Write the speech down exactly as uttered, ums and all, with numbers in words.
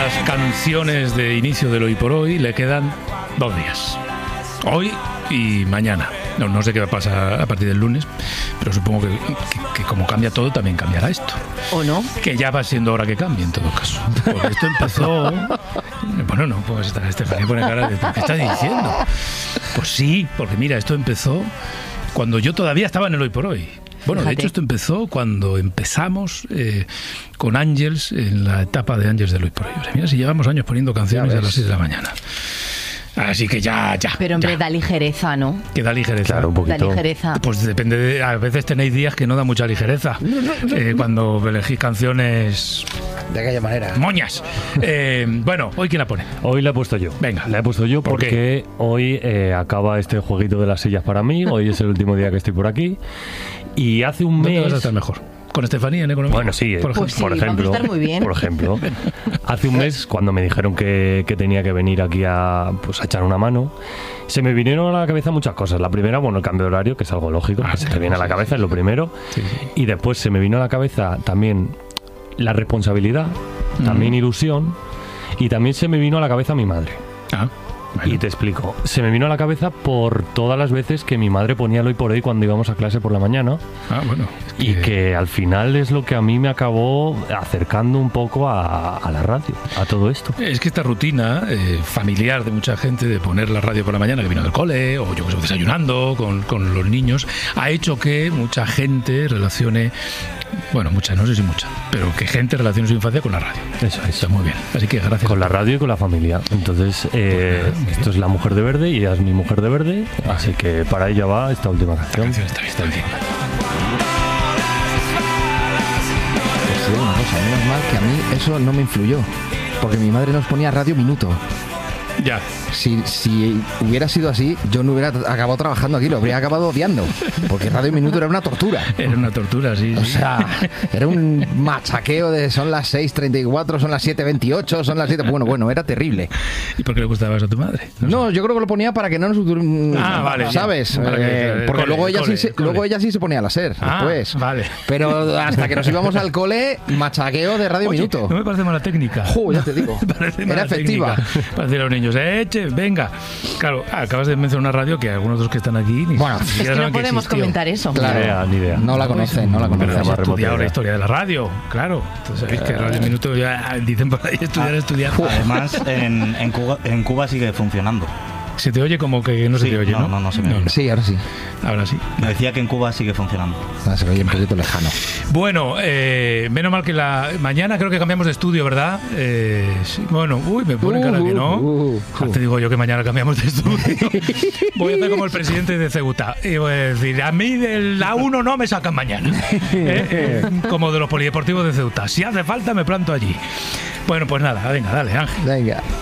las canciones de inicio del Hoy por Hoy le quedan dos días. Hoy y mañana. No, no sé qué va a pasar a partir del lunes, pero supongo que, que, que como cambia todo, también cambiará esto. ¿O no? Que ya va siendo hora que cambie, en todo caso. Porque esto empezó... Bueno, no, pues Estefanía pone cara de... ¿Qué estás diciendo? Pues sí, porque mira, esto empezó cuando yo todavía estaba en el Hoy por Hoy. Bueno, Fíjate. de hecho esto empezó cuando empezamos eh, con Ángels, en la etapa de Ángels del Hoy por Hoy. O sea, mira si llevamos años poniendo canciones a las seis de la mañana. Así que ya, ya. Pero hombre, ya. da ligereza, ¿no? Que da ligereza. Claro, un poquito. Da ligereza. Pues depende de, a veces tenéis días que no da mucha ligereza. Eh, cuando elegís canciones de aquella manera. Moñas. Eh, bueno, ¿hoy quién la pone? Hoy la he puesto yo. Venga. La he puesto yo ¿Por porque qué? hoy eh, acaba este jueguito de las sillas para mí. Hoy es el último día que estoy por aquí. Y hace un ¿Dónde mes... vas a estar mejor? ¿Con Estefanía en economía? Bueno, sí, por pues ejemplo. sí, por ejemplo, vamos a estar muy bien. Por ejemplo, hace un mes cuando me dijeron que, que tenía que venir aquí a, pues, a echar una mano, se me vinieron a la cabeza muchas cosas. La primera, bueno, el cambio de horario, que es algo lógico, Ah, que se te viene a la cabeza, es lo primero. Sí, sí. Y después se me vino a la cabeza también la responsabilidad, también Mm. ilusión, y también se me vino a la cabeza mi madre. Ah, bueno. Y te explico. Se me vino a la cabeza por todas las veces que mi madre ponía el Hoy por Hoy cuando íbamos a clase por la mañana. Ah, bueno. Es Y que al final es lo que a mí me acabó acercando un poco a, a la radio, a todo esto. Es que esta rutina eh, familiar de mucha gente de poner la radio por la mañana que vino del cole o yo que sé, desayunando con, con los niños ha hecho que mucha gente relacione, bueno, mucha, no sé si mucha, pero que gente relacione su infancia con la radio. Eso es. Está muy bien. Así que gracias. Con la radio y con la familia. Entonces, eh, Pues esto es La Mujer de Verde y ella es mi mujer de verde. Así que para ella va esta última La canción. canción está bien, está bien. Pues sí, una cosa, menos mal que a mí eso no me influyó. Porque mi madre nos ponía Radio Minuto. Ya. Si, si hubiera sido así, yo no hubiera acabado trabajando aquí, lo habría acabado odiando. Porque Radio Minuto era una tortura. Era una tortura, sí. O sí. sea, era un machaqueo de son las seis treinta y cuatro, son las siete veintiocho, son las siete... Bueno, bueno, era terrible. ¿Y por qué le gustaba eso a tu madre? No, No, yo creo que lo ponía para que no nos... dur- Ah, vale, ¿sabes? bien. Para que- Eh, el porque cole, luego, el ella cole, sí se, el cole. luego ella sí se ponía a la SER, Ah, después. vale. Pero hasta que nos íbamos al cole, machaqueo de Radio Oye, Minuto. no me parece mala técnica. Jo, ya te digo. Me parece Era mala efectiva. técnica. Para decir a los niños, eche, venga. Claro, acabas de mencionar una radio que algunos de los que están aquí ni Bueno, ni Es siquiera que no saben podemos existió. comentar eso. Claro. Ni idea, ni idea. No la conocen, no la Pero conocen. has más estudiado remota la idea. historia de la radio, claro. Entonces sabéis que Radio Minuto ya dicen por ahí estudiar, estudiar. Además, en, en, Cuba, en Cuba sigue funcionando. Se te oye como que no se Sí, te oye, ¿no? no, no, no se me oye. Sí, ahora sí. Ahora sí. Me decía que en Cuba sigue funcionando. Ah, se oye un poquito lejano. Bueno, eh, menos mal que la mañana creo que cambiamos de estudio, ¿verdad? Eh, sí, bueno, uy, me pone cara que no. Uh, uh, Ah, te digo yo que mañana cambiamos de estudio. Voy a hacer como el presidente de Ceuta. Y voy a decir, a mí de la uno no me sacan mañana. ¿Eh? Como de los polideportivos de Ceuta. Si hace falta, me planto allí. Bueno, pues nada, venga, dale, Ángel. Venga.